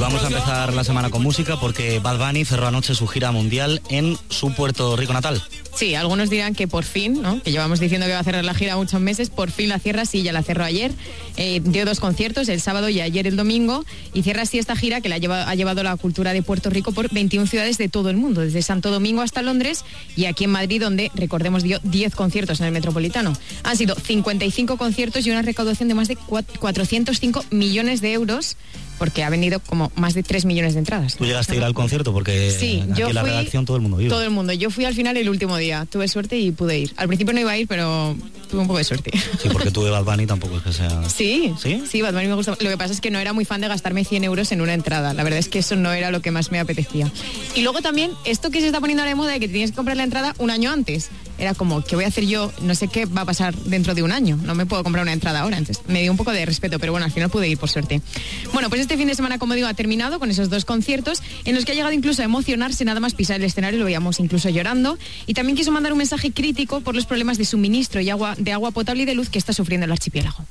vamos a empezar la semana con música porque Bad Bunny cerró anoche su gira mundial en su Puerto Rico natal. Sí, algunos dirán que por fin, ¿no? Que llevamos diciendo que va a cerrar la gira muchos meses, por fin la cierra, sí, ya la cerró ayer. Dio 2 conciertos, el sábado y ayer el domingo, y cierra así esta gira que ha llevado la cultura de Puerto Rico por 21 ciudades de todo el mundo, desde Santo Domingo hasta Londres y aquí en Madrid, donde, recordemos, dio 10 conciertos en el Metropolitano. Han sido 55 conciertos y una recaudación de más de 405 millones de euros, porque ha vendido como más de 3 millones de entradas. ¿Tú llegaste a ir al concierto? Porque sí, aquí en la redacción todo el mundo iba. Todo el mundo. Yo fui al final el último día. Tuve suerte y pude ir. Al principio no iba a ir, pero tuve un poco de suerte. Sí, porque tú de Bad Bunny tampoco es que sea... Sí, Bad Bunny me gusta. Lo que pasa es que no era muy fan de gastarme 100 euros en una entrada. La verdad es que eso no era lo que más me apetecía. Y luego también, esto que se está poniendo ahora de moda de que tienes que comprar la entrada un año antes. Era como, ¿qué voy a hacer yo? No sé qué va a pasar dentro de un año. No me puedo comprar una entrada ahora. Entonces, me dio un poco de respeto, pero bueno, al final pude ir, por suerte. Bueno, pues este fin de semana, como digo, ha terminado con esos 2 conciertos en los que ha llegado incluso a emocionarse nada más pisar el escenario, lo veíamos incluso llorando, y también quiso mandar un mensaje crítico por los problemas de suministro y de agua potable y de luz que está sufriendo el archipiélago.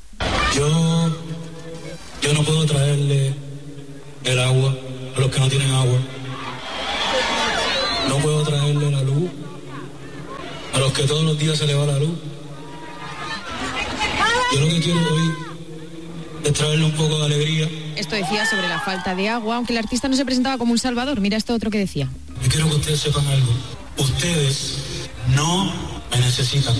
Yo no puedo traerle el agua a los que no tienen agua. No puedo traerle la luz a los que todos los días se les va la luz. Yo lo que quiero hoy es traerle un poco de alegría. Esto decía sobre la falta de agua, aunque el artista no se presentaba como un salvador. Mira esto otro que decía. Y quiero que ustedes sepan algo. Ustedes no me necesitan.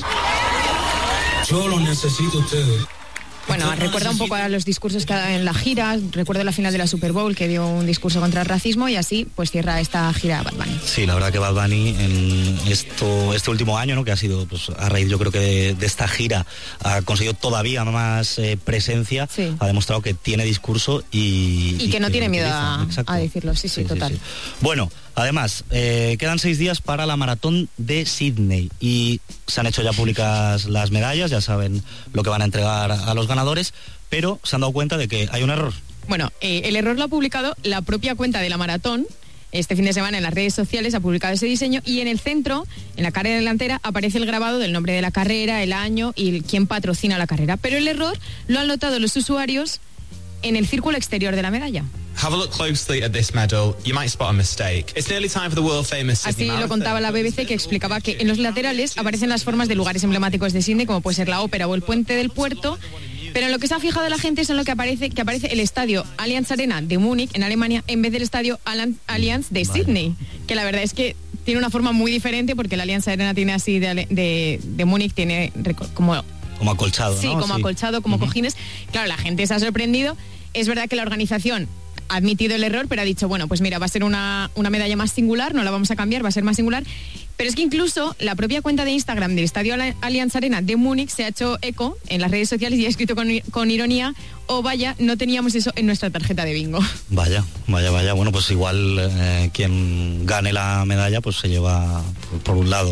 Yo los necesito a ustedes. Bueno, recuerda un poco a los discursos que ha dado en la gira. Recuerdo la final de la Super Bowl, que dio un discurso contra el racismo, y así pues cierra esta gira Bad Bunny. Sí, la verdad que Bad Bunny en este último año, ¿no?, que ha sido pues a raíz, yo creo que de esta gira, ha conseguido todavía más presencia. Sí. Ha demostrado que tiene discurso y que no tiene miedo a decirlo. Sí, total. Sí. Bueno, además, quedan 6 días para la maratón de Sydney y se han hecho ya públicas las medallas, ya saben lo que van a entregar a los ganadores, pero se han dado cuenta de que hay un error. Bueno, el error lo ha publicado la propia cuenta de la maratón. Este fin de semana en las redes sociales ha publicado ese diseño y en el centro, en la cara delantera, aparece el grabado del nombre de la carrera, el año y quién patrocina la carrera. Pero el error lo han notado los usuarios en el círculo exterior de la medalla. Have a look closely at this medal. You might spot a mistake. It's nearly time for the world famous Sydney Marathon. Así lo contaba la BBC, que explicaba que en los laterales aparecen las formas de lugares emblemáticos de Sydney, como puede ser la ópera o el puente del puerto, pero en lo que se ha fijado la gente es en lo que aparece el estadio Allianz Arena de Múnich, en Alemania, en vez del estadio Allianz de Sydney, que la verdad es que tiene una forma muy diferente, porque el Allianz Arena tiene así de Múnich, tiene como acolchado, ¿no? Sí, como acolchado, como cojines. Claro, la gente se ha sorprendido. Es verdad que la organización ha admitido el error, pero ha dicho, bueno, pues mira, va a ser una medalla más singular, no la vamos a cambiar, va a ser más singular. Pero es que incluso la propia cuenta de Instagram del Estadio Allianz Arena de Múnich se ha hecho eco en las redes sociales y ha escrito con ironía: oh vaya, no teníamos eso en nuestra tarjeta de bingo. Vaya. Bueno, pues igual quien gane la medalla pues se lleva, por un lado,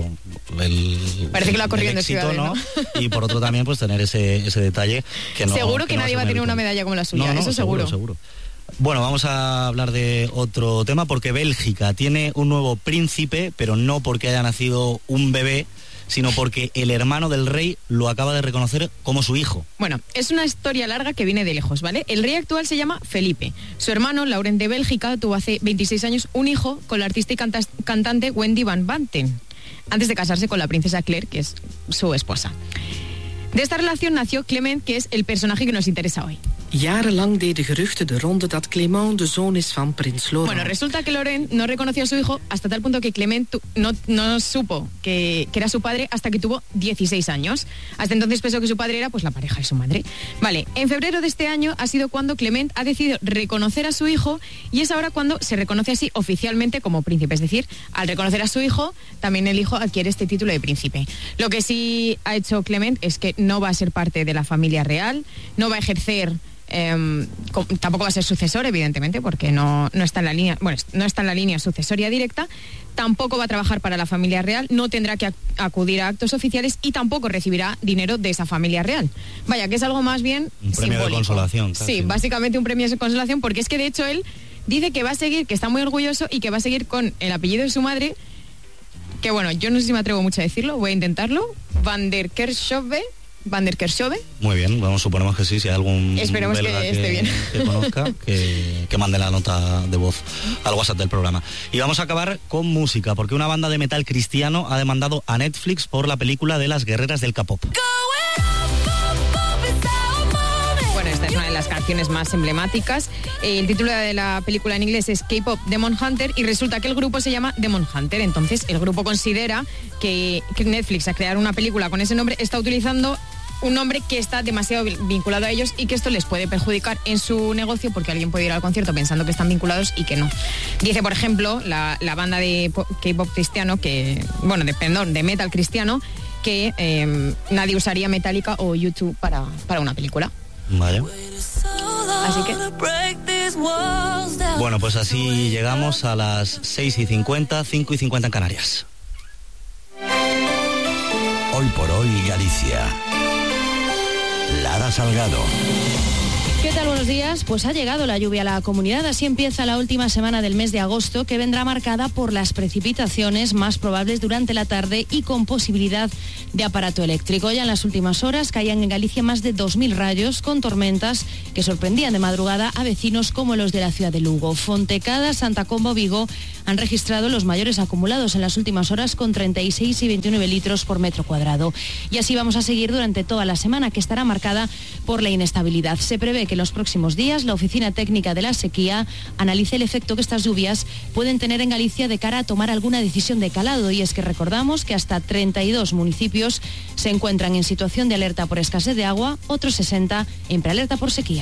parece que lo ha corrido en éxito, ciudades, ¿no? Y por otro también pues tener ese detalle que no. Seguro que nadie va a tener una medalla como la suya, eso seguro. Bueno, vamos a hablar de otro tema, porque Bélgica tiene un nuevo príncipe, pero no porque haya nacido un bebé, sino porque el hermano del rey lo acaba de reconocer como su hijo. Bueno, es una historia larga que viene de lejos, ¿vale? El rey actual se llama Felipe. Su hermano, Laurent de Bélgica, tuvo hace 26 años un hijo con la artista y cantante Wendy van Banten, antes de casarse con la princesa Claire, que es su esposa. De esta relación nació Clement, que es el personaje que nos interesa hoy. Jarenlang deden geruchten de ronde dat Clément de zoon is van prins Laurent. Bueno, resulta que Laurent no reconoció a su hijo hasta tal punto que Clement no supo que era su padre hasta que tuvo 16 años. Hasta entonces pensó que su padre era pues la pareja de su madre. Vale, en febrero de este año ha sido cuando Clement ha decidido reconocer a su hijo, y es ahora cuando se reconoce así oficialmente como príncipe. Es decir, al reconocer a su hijo, también el hijo adquiere este título de príncipe. Lo que sí ha hecho Clement es que no va a ser parte de la familia real, no va a ejercer... tampoco va a ser sucesor, evidentemente, porque no está en la línea, no está en la línea sucesoria directa. Tampoco va a trabajar para la familia real, no tendrá que acudir a actos oficiales y tampoco recibirá dinero de esa familia real. Vaya, que es algo más bien un premio simbólico. De consolación. Casi. Sí, básicamente un premio de consolación, porque es que de hecho él dice que va a seguir, que está muy orgulloso y que va a seguir con el apellido de su madre, que bueno, yo no sé si me atrevo mucho a decirlo, voy a intentarlo: Van der Kerkhove Van der Kerkhove. Muy bien, bueno, suponemos que sí, si hay algún Esperemos belga que esté bien. que conozca, que mande la nota de voz al WhatsApp del programa. Y vamos a acabar con música, porque una banda de metal cristiano ha demandado a Netflix por la película de las guerreras del K-pop. Bueno, esta es una de las canciones más emblemáticas. El título de la película en inglés es K-pop Demon Hunter y resulta que el grupo se llama Demon Hunter. Entonces, el grupo considera que Netflix, al crear una película con ese nombre, está utilizando un nombre que está demasiado vinculado a ellos y que esto les puede perjudicar en su negocio porque alguien puede ir al concierto pensando que están vinculados y que no. Dice, por ejemplo, la banda de K-pop cristiano, de metal cristiano, que nadie usaría Metallica o U2 para una película. Vaya. Así que... Bueno, pues así llegamos a las 6:50, 5:50 en Canarias. Hoy por hoy, Galicia. Lara Salgado. ¿Qué tal? Buenos días. Pues ha llegado la lluvia a la comunidad. Así empieza la última semana del mes de agosto, que vendrá marcada por las precipitaciones más probables durante la tarde y con posibilidad de aparato eléctrico. Ya en las últimas horas caían en Galicia más de 2.000 rayos con tormentas que sorprendían de madrugada a vecinos como los de la ciudad de Lugo. Fontecada, Santa Comba o Vigo han registrado los mayores acumulados en las últimas horas con 36 y 29 litros por metro cuadrado. Y así vamos a seguir durante toda la semana, que estará marcada por la inestabilidad. Se prevé que en los próximos días la Oficina Técnica de la Sequía analice el efecto que estas lluvias pueden tener en Galicia de cara a tomar alguna decisión de calado. Y es que recordamos que hasta 32 municipios se encuentran en situación de alerta por escasez de agua, otros 60 en prealerta por sequía.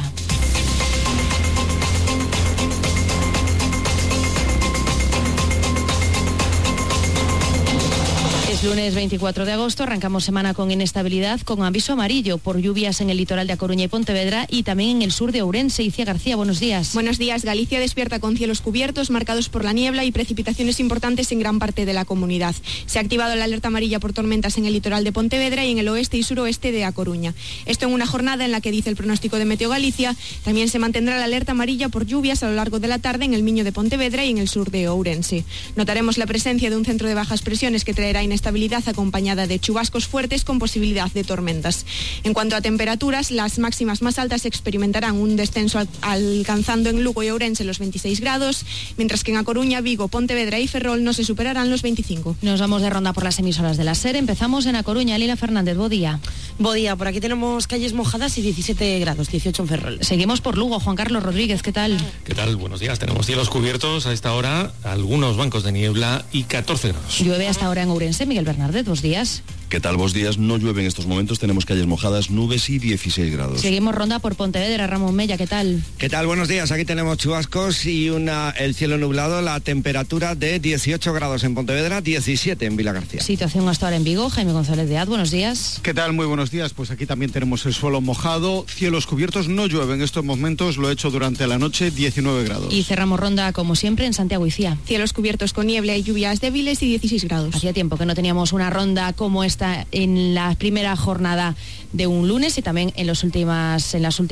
Lunes 24 de agosto, arrancamos semana con inestabilidad, con aviso amarillo por lluvias en el litoral de A Coruña y Pontevedra y también en el sur de Ourense. Icía García, buenos días. Buenos días. Galicia despierta con cielos cubiertos, marcados por la niebla y precipitaciones importantes en gran parte de la comunidad. Se ha activado la alerta amarilla por tormentas en el litoral de Pontevedra y en el oeste y suroeste de A Coruña. Esto en una jornada en la que, dice el pronóstico de Meteo Galicia, también se mantendrá la alerta amarilla por lluvias a lo largo de la tarde en el Miño de Pontevedra y en el sur de Ourense. Notaremos la presencia de un centro de bajas presiones que traerá inestabilidad acompañada de chubascos fuertes con posibilidad de tormentas. En cuanto a temperaturas, las máximas más altas experimentarán un descenso alcanzando en Lugo y Ourense los 26 grados, mientras que en A Coruña, Vigo, Pontevedra y Ferrol no se superarán los 25. Nos vamos de ronda por las emisoras de la SER. Empezamos en A Coruña. Lila Fernández, bodía. Bodía, por aquí tenemos calles mojadas y 17 grados, 18 en Ferrol. Seguimos por Lugo. Juan Carlos Rodríguez, ¿qué tal? ¿Qué tal? Buenos días. Tenemos cielos cubiertos a esta hora, algunos bancos de niebla y 14 grados. Llueve hasta ahora en Ourense. Miguel Bernardet, buenos días. ¿Qué tal? Buenos días. No llueve en estos momentos, tenemos calles mojadas, nubes y 16 grados. Seguimos ronda por Pontevedra. Ramón Mella, ¿qué tal? ¿Qué tal? Buenos días. Aquí tenemos chubascos y el cielo nublado, la temperatura de 18 grados en Pontevedra, 17 en Vilagarcía. Situación hasta ahora en Vigo. Jaime González de Az, buenos días. ¿Qué tal? Muy buenos días. Pues aquí también tenemos el suelo mojado, cielos cubiertos, no llueve en estos momentos, lo he hecho durante la noche, 19 grados. Y cerramos ronda, como siempre, en Santiago Icía. Cielos cubiertos con niebla y lluvias débiles y 16 grados. Hacía tiempo que no teníamos una ronda como esta en la primera jornada de un lunes y también en las últimas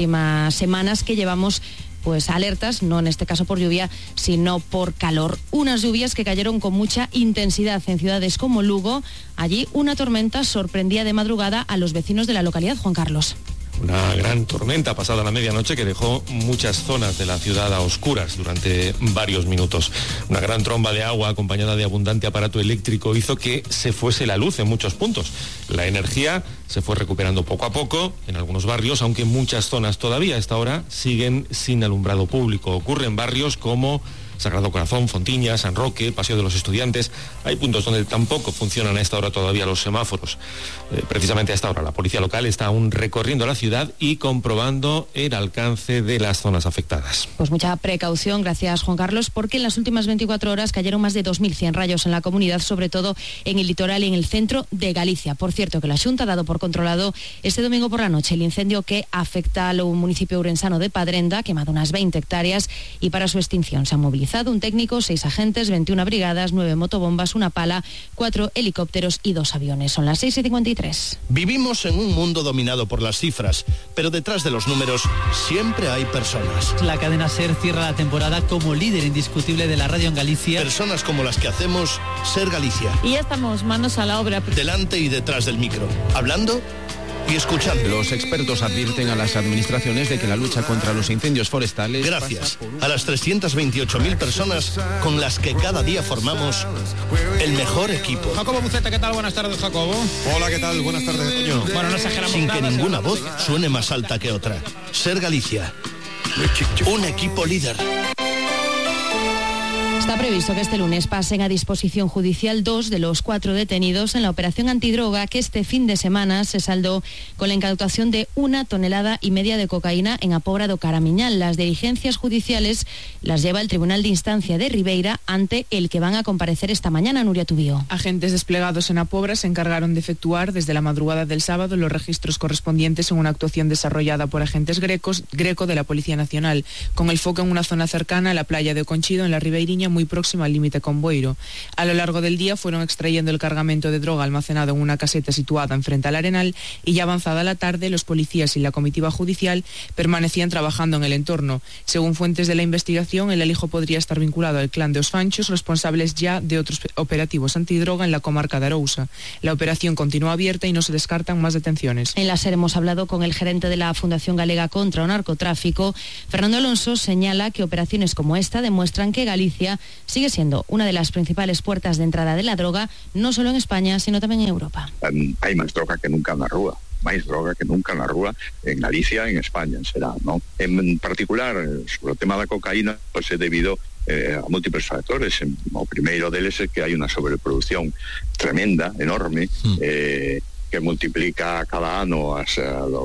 semanas que llevamos pues alertas, no en este caso por lluvia, sino por calor. Unas lluvias que cayeron con mucha intensidad en ciudades como Lugo. Allí una tormenta sorprendía de madrugada a los vecinos de la localidad. Juan Carlos. Una gran tormenta pasada la medianoche que dejó muchas zonas de la ciudad a oscuras durante varios minutos. Una gran tromba de agua acompañada de abundante aparato eléctrico hizo que se fuese la luz en muchos puntos. La energía se fue recuperando poco a poco en algunos barrios, aunque muchas zonas todavía a esta hora siguen sin alumbrado público. Ocurre en barrios como Sagrado Corazón, Fontiña, San Roque, Paseo de los Estudiantes. Hay puntos donde tampoco funcionan a esta hora todavía los semáforos. Precisamente a esta hora la policía local está aún recorriendo la ciudad y comprobando el alcance de las zonas afectadas. Pues mucha precaución, gracias Juan Carlos, porque en las últimas 24 horas cayeron más de 2.100 rayos en la comunidad, sobre todo en el litoral y en el centro de Galicia. Por cierto, que la Xunta ha dado por controlado este domingo por la noche el incendio que afecta al municipio ourensano de Padrenda, ha quemado unas 20 hectáreas y para su extinción se han movilizado un técnico, 6 agentes, 21 brigadas, 9 motobombas, una pala, 4 helicópteros y 2 aviones. Son las 6:53. Vivimos en un mundo dominado por las cifras, pero detrás de los números siempre hay personas. La cadena SER cierra la temporada como líder indiscutible de la radio en Galicia. Personas como las que hacemos SER Galicia. Y ya estamos manos a la obra. Delante y detrás del micro, hablando y escuchando. Los expertos advierten a las administraciones de que la lucha contra los incendios forestales... Gracias a las 328.000 personas con las que cada día formamos el mejor equipo. Jacobo Buceta, ¿qué tal? Buenas tardes, Jacobo. Hola, ¿qué tal? Buenas tardes, Toño. Bueno, no exageramos. Sin que ninguna voz suene más alta que otra. Ser Galicia. Un equipo líder. Está previsto que este lunes pasen a disposición judicial 2 de los 4 detenidos en la operación antidroga que este fin de semana se saldó con la incautación de 1,5 toneladas de cocaína en A Pobra do Caramiñal. Las diligencias judiciales las lleva el Tribunal de Instancia de Ribeira, ante el que van a comparecer esta mañana. Nuria Tubío. Agentes desplegados en A Pobra se encargaron de efectuar desde la madrugada del sábado los registros correspondientes en una actuación desarrollada por agentes greco de la Policía Nacional, con el foco en una zona cercana a la playa de Conchido, en la Ribeiriña, muy próxima al límite con Boiro. A lo largo del día fueron extrayendo el cargamento de droga almacenado en una caseta situada enfrente al Arenal, y ya avanzada la tarde los policías y la comitiva judicial permanecían trabajando en el entorno. Según fuentes de la investigación, el alijo podría estar vinculado al clan de Os Fanchos, responsables ya de otros operativos antidroga en la comarca de Arousa. La operación continúa abierta y no se descartan más detenciones. En la SER hemos hablado con el gerente de la Fundación Galega contra o Narcotráfico. Fernando Alonso señala que operaciones como esta demuestran que Galicia sigue siendo una de las principales puertas de entrada de la droga, no solo en España, sino también en Europa. Hay máis droga que nunca na rúa. máis droga que nunca na rúa en Galicia e en España, será, non? En particular, sobre o tema da cocaína, pois é debido a múltiples factores. O primeiro deles é que hai unha sobreproducción tremenda, enorme, que multiplica cada ano a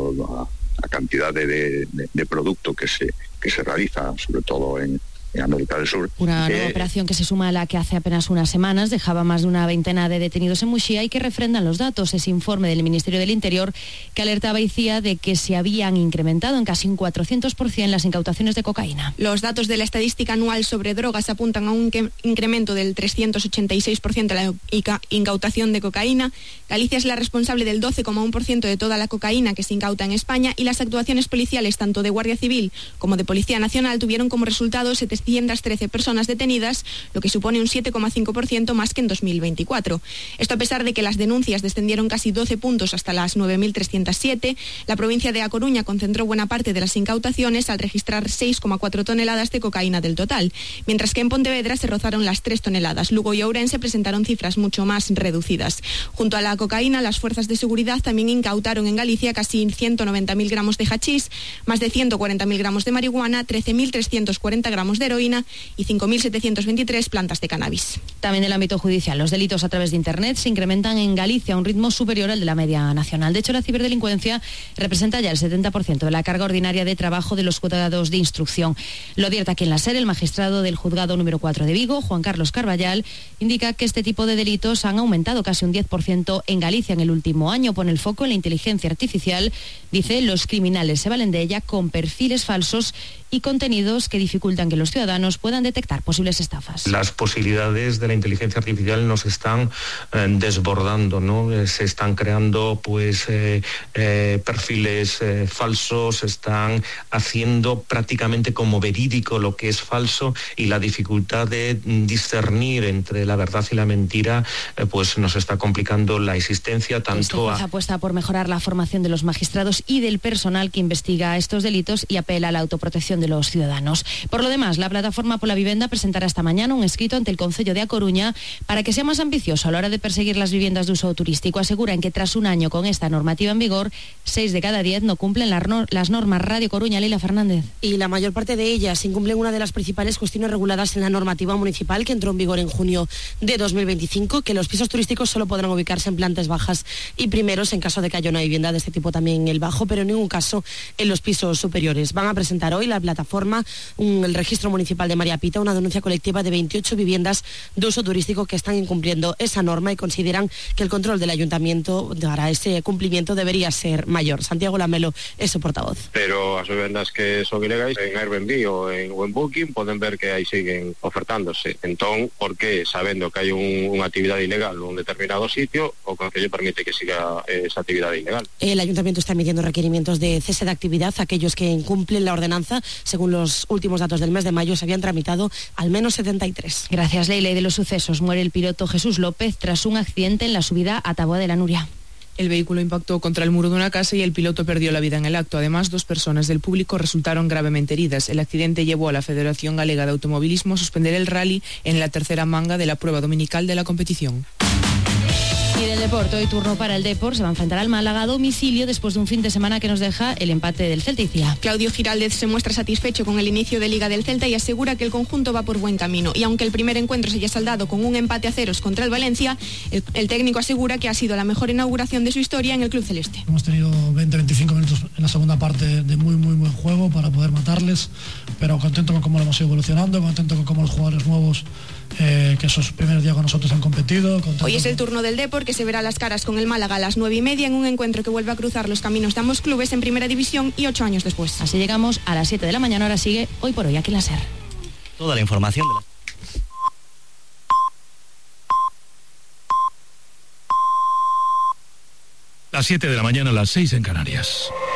cantidade de producto que se realiza, sobre todo en América del Sur. Una nueva operación que se suma a la que hace apenas unas semanas dejaba más de una veintena de detenidos en Muxía y que refrendan los datos. Ese informe del Ministerio del Interior que alertaba y decía de que se habían incrementado en casi un 400% las incautaciones de cocaína. Los datos de la estadística anual sobre drogas apuntan a un incremento del 386% de la incautación de cocaína. Galicia es la responsable del 12,1% de toda la cocaína que se incauta en España, y las actuaciones policiales tanto de Guardia Civil como de Policía Nacional tuvieron como resultado 713 personas detenidas, lo que supone un 7,5% más que en 2024. Esto a pesar de que las denuncias descendieron casi 12 puntos hasta las 9.307. La provincia de A Coruña concentró buena parte de las incautaciones al registrar 6,4 toneladas de cocaína del total, mientras que en Pontevedra se rozaron las 3 toneladas. Lugo y Ourense presentaron cifras mucho más reducidas. Junto a la cocaína, las fuerzas de seguridad también incautaron en Galicia casi 190.000 gramos de hachís, más de 140.000 gramos de marihuana, 13.340 gramos de heroína y 5.723 plantas de cannabis. También en el ámbito judicial, los delitos a través de Internet se incrementan en Galicia a un ritmo superior al de la media nacional. De hecho, la ciberdelincuencia representa ya el 70% de la carga ordinaria de trabajo de los juzgados de instrucción. Lo advierte aquí en la SER el magistrado del juzgado número 4 de Vigo, Juan Carlos Carballal. Indica que este tipo de delitos han aumentado casi un 10% en Galicia en el último año. Pone el foco en la inteligencia artificial. Dice, los criminales se valen de ella con perfiles falsos y contenidos que dificultan que los ciudadanos puedan detectar posibles estafas. Las posibilidades de la inteligencia artificial nos están desbordando, ¿no? Se están creando perfiles falsos, están haciendo prácticamente como verídico lo que es falso, y la dificultad de discernir entre la verdad y la mentira pues nos está complicando la existencia tanto Este apuesta por mejorar la formación de los magistrados y del personal que investiga estos delitos y apela a la autoprotección de los ciudadanos. Por lo demás, la Plataforma por la Vivienda presentará esta mañana un escrito ante el Concello de A Coruña para que sea más ambicioso a la hora de perseguir las viviendas de uso turístico. Aseguran que tras un año con esta normativa en vigor, 6 de cada 10 no cumplen las normas. Radio Coruña, Leila Fernández. Y la mayor parte de ellas incumplen una de las principales cuestiones reguladas en la normativa municipal que entró en vigor en junio de 2025, que los pisos turísticos solo podrán ubicarse en plantas bajas y primeros en caso de que haya una vivienda de este tipo también en el bajo, pero en ningún caso en los pisos superiores. Van a presentar hoy la plataforma, el registro municipal de María Pita, una denuncia colectiva de 28 viviendas de uso turístico que están incumpliendo esa norma y consideran que el control del ayuntamiento para ese cumplimiento debería ser mayor. Santiago Lamelo es su portavoz. Pero as vivendas que son ilegais en Airbnb ou en Booking poden ver que aí siguen ofertándose. Entón, por que, sabendo que hai unha actividade ilegal nun determinado sitio, o Concello permite que siga esa actividade ilegal? El ayuntamiento está emitiendo requerimientos de cese de actividad a aquellos que incumplen la ordenanza. Según los últimos datos del mes de mayo, se habían tramitado al menos 73. Gracias, Leila. Y de los sucesos, muere el piloto Jesús López tras un accidente en la subida a Taboa de la Nuria. El vehículo impactó contra el muro de una casa y el piloto perdió la vida en el acto. Además, 2 personas del público resultaron gravemente heridas. El accidente llevó a la Federación Galega de Automovilismo a suspender el rally en la tercera manga de la prueba dominical de la competición. Y del deporte, hoy turno para el Depor, se va a enfrentar al Málaga a domicilio después de un fin de semana que nos deja el empate del Celta y Cía. Claudio Giraldez se muestra satisfecho con el inicio de Liga del Celta y asegura que el conjunto va por buen camino. Y aunque el primer encuentro se haya saldado con un empate a 0 contra el Valencia, el técnico asegura que ha sido la mejor inauguración de su historia en el club celeste. Hemos tenido 20-25 minutos en la segunda parte de muy buen juego para poder matarles, pero contento con cómo lo hemos ido evolucionando, contento con cómo los jugadores nuevos que esos primeros días con nosotros han competido. Hoy es el turno del Depor, que se verá las caras con el Málaga a las 9:30 en un encuentro que vuelve a cruzar los caminos de ambos clubes en primera división y 8 años después. Así llegamos a las 7 de la mañana, ahora sigue Hoy por Hoy aquí en la SER. Toda la información de las 7 de la mañana, las 6 en Canarias.